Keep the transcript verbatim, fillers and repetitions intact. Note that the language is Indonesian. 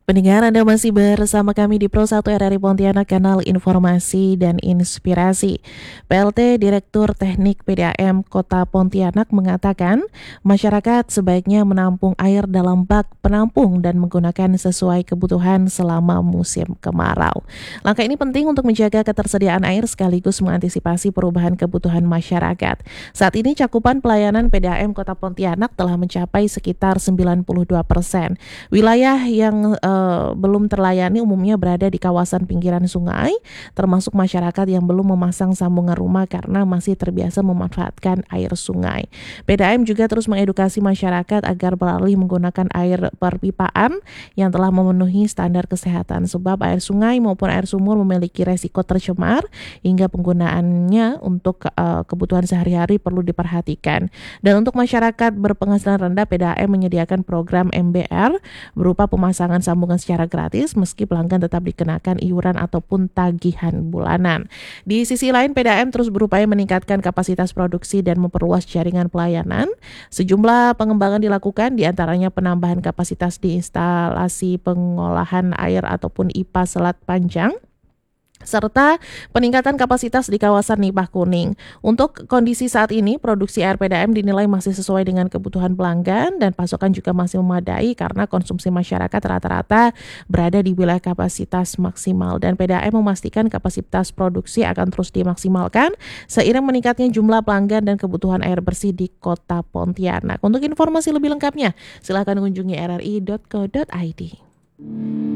Pendengar, Anda masih bersama kami di Pro satu R R I Pontianak, kanal informasi dan inspirasi. P L T Direktur Teknik P D A M Kota Pontianak mengatakan, masyarakat sebaiknya menampung air dalam bak penampung dan menggunakan sesuai kebutuhan selama musim kemarau. Langkah ini penting untuk menjaga ketersediaan air sekaligus mengantisipasi perubahan kebutuhan masyarakat. Saat ini cakupan pelayanan P D A M Kota Pontianak telah mencapai sekitar sembilan puluh dua persen. Wilayah yang uh, belum terlayani umumnya berada di kawasan pinggiran sungai, termasuk masyarakat yang belum memasang sambungan rumah karena masih terbiasa memanfaatkan air sungai. P D A M juga terus mengedukasi masyarakat agar beralih menggunakan air perpipaan yang telah memenuhi standar kesehatan, sebab air sungai maupun air sumur memiliki resiko tercemar hingga penggunaannya untuk uh, kebutuhan sehari-hari perlu diperhatikan. Dan untuk masyarakat berpenghasilan rendah, P D A M menyediakan program M B R berupa pemasangan sambungan secara gratis meski pelanggan tetap dikenakan iuran ataupun tagihan bulanan. Di sisi lain, P D A M terus berupaya meningkatkan kapasitas produksi dan memperluas jaringan pelayanan. Sejumlah pengembangan dilakukan, diantaranya penambahan kapasitas di instalasi pengolahan air ataupun I P A Selat Panjang, serta peningkatan kapasitas di kawasan Nipah Kuning. Untuk kondisi saat ini, produksi air P D A M dinilai masih sesuai dengan kebutuhan pelanggan dan pasokan juga masih memadai karena konsumsi masyarakat rata-rata berada di wilayah kapasitas maksimal, dan P D A M memastikan kapasitas produksi akan terus dimaksimalkan seiring meningkatnya jumlah pelanggan dan kebutuhan air bersih di Kota Pontianak. Untuk informasi lebih lengkapnya, silakan kunjungi r r i dot co dot i d.